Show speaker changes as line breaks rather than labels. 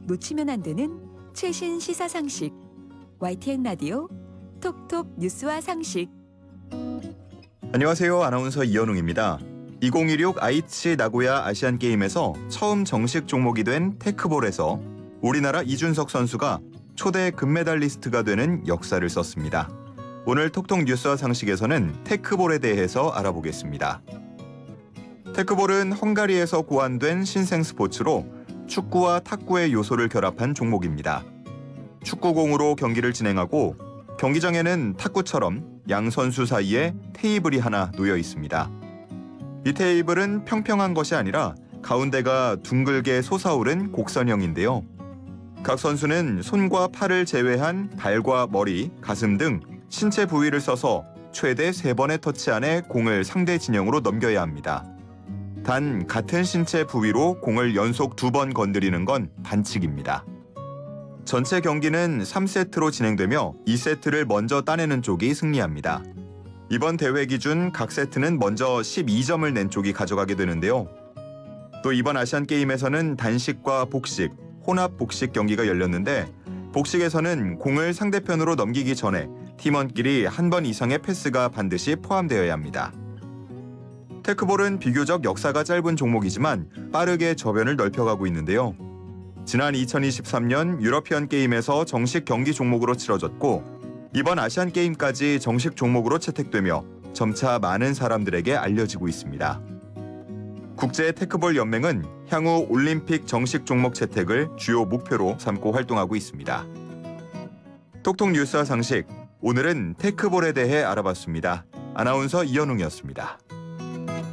놓치면 안 되는 최신 시사 상식. YTN 라디오 톡톡 뉴스와 상식.
안녕하세요. 아나운서 이현웅입니다. 2016 아이치 나고야 아시안 게임에서 처음 정식 종목이 된 테크볼에서 우리나라 이준석 선수가 초대 금메달리스트가 되는 역사를 썼습니다. 오늘 톡톡 뉴스와 상식에서는 테크볼에 대해서 알아보겠습니다. 테크볼은 헝가리에서 고안된 신생 스포츠로 축구와 탁구의 요소를 결합한 종목입니다. 축구공으로 경기를 진행하고 경기장에는 탁구처럼 양 선수 사이에 테이블이 하나 놓여 있습니다. 이 테이블은 평평한 것이 아니라 가운데가 둥글게 솟아오른 곡선형인데요. 각 선수는 손과 팔을 제외한 발과 머리, 가슴 등 신체 부위를 써서 최대 3번의 터치 안에 공을 상대 진영으로 넘겨야 합니다. 단 같은 신체 부위로 공을 연속 2번 건드리는 건 반칙입니다. 전체 경기는 3세트로 진행되며 2세트를 먼저 따내는 쪽이 승리합니다. 이번 대회 기준 각 세트는 먼저 12점을 낸 쪽이 가져가게 되는데요. 또 이번 아시안게임에서는 단식과 복식, 혼합 복식 경기가 열렸는데 복식에서는 공을 상대편으로 넘기기 전에 팀원끼리 한 번 이상의 패스가 반드시 포함되어야 합니다. 테크볼은 비교적 역사가 짧은 종목이지만 빠르게 저변을 넓혀가고 있는데요. 지난 2023년 유러피언 게임에서 정식 경기 종목으로 치러졌고 이번 아시안 게임까지 정식 종목으로 채택되며 점차 많은 사람들에게 알려지고 있습니다. 국제 테크볼 연맹은 향후 올림픽 정식 종목 채택을 주요 목표로 삼고 활동하고 있습니다. 톡톡 뉴스와 상식, 오늘은 테크볼에 대해 알아봤습니다. 아나운서 이현웅이었습니다.